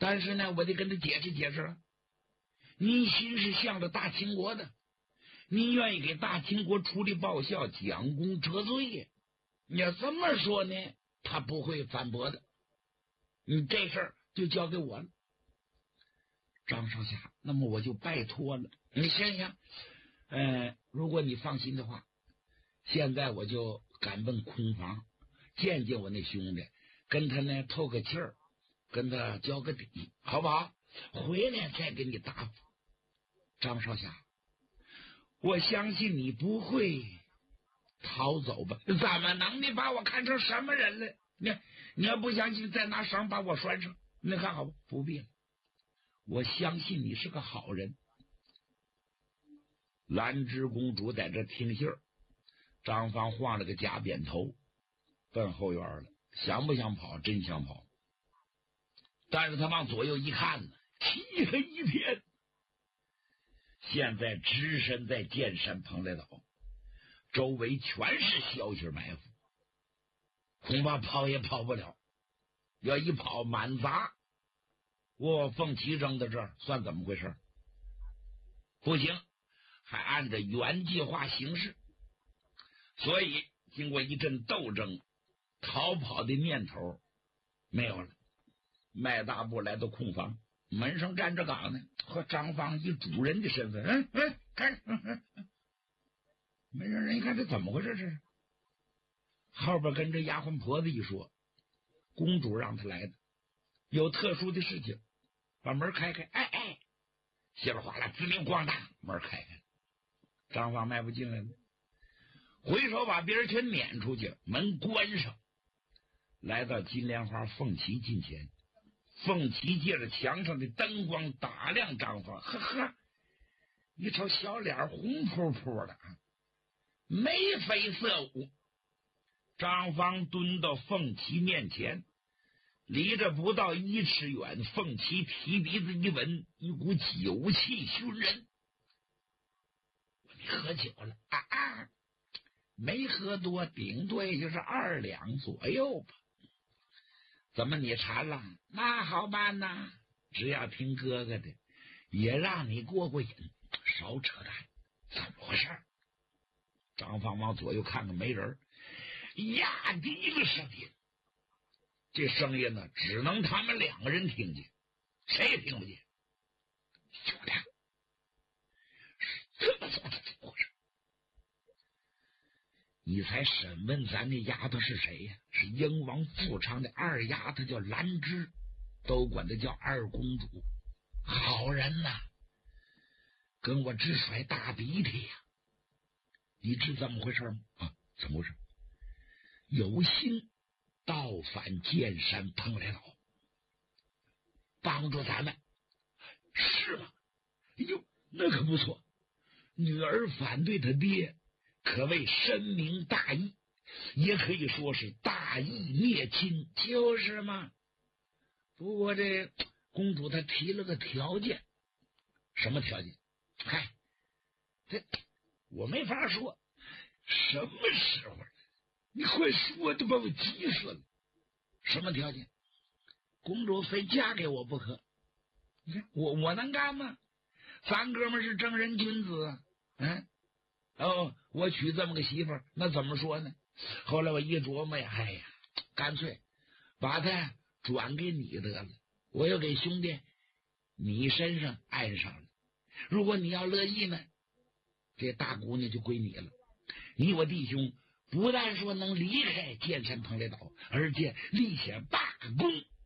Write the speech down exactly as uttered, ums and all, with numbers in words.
但是呢，我得跟他解释解释，你心是向着大秦国的，你愿意给大秦国出力报效，将功折罪呀。你要这么说呢，他不会反驳的。你这事儿就交给我了。张少侠，那么我就拜托了。你想想，呃，如果你放心的话，现在我就赶奔空房，见见我那兄弟，跟他呢透个气儿，跟他交个底，好不好？回来再给你答复。张少侠，我相信你不会逃走吧？怎么能？你把我看成什么人了？你你要不相信，再拿绳把我拴上。你看好吧？不必了，我相信你是个好人。兰芝公主在这听信儿，张芳晃了个假扁头，奔后院了。想不想跑？真想跑，但是他往左右一看呢，漆黑一片。现在只身在剑山蓬莱岛，周围全是消息埋伏，恐怕跑也跑不了。要一跑满砸，我凤岐扔到这儿算怎么回事？不行，还按照原计划行事。所以经过一阵斗争，逃跑的念头没有了。迈大步来到空房，门上站着岗呢，和张芳以主人的身份，嗯嗯，开，嗯嗯嗯，门上人一看这怎么回事？这是后边跟着丫鬟婆子一说，公主让他来的，有特殊的事情，把门开开。哎哎，稀里哗啦，滋溜咣当，门开开了。张芳迈不进来了，回手把别人全撵出去，门关上，来到金莲花凤岐近前。凤岐借着墙上的灯光打量张芳，呵呵，一瞅小脸红扑扑的，眉飞色舞。张芳蹲到凤岐面前，离着不到一尺远，凤岐提鼻子一闻，一股酒气熏人。你喝酒了啊啊？没喝多，顶多也就是二两左右吧。怎么你馋了？那好办呐，只要听哥哥的，也让你过过瘾。少扯淡，怎么回事？张芳往左右看看，没人，压低了声音，这声音呢，只能他们两个人听见，谁也听不见。兄弟，这么早，这怎么回事？你才审问咱那丫头是谁呀？是英王富昌的二丫头，叫兰芝，都管她叫二公主。好人呐，跟我直甩大鼻涕呀！你知怎么回事吗？啊，怎么回事？有心倒反剑山蓬莱岛，帮助咱们，是吗？哎呦，那可不错。女儿反对她爹，可谓深明大义，也可以说是大义灭亲，就是嘛。不过这公主她提了个条件。什么条件？嗨，这我没法说。什么时候？你快说，都把我急死了。什么条件？公主非嫁给我不可。你看我我能干吗？咱哥们是正人君子，嗯。哦，我娶这么个媳妇儿，那怎么说呢？后来我一琢磨呀，哎呀，干脆把她转给你得了，我又给兄弟你身上安上了。如果你要乐意呢，这大姑娘就归你了。你我弟兄不但说能离开剑山蓬莱岛，而且立下大功。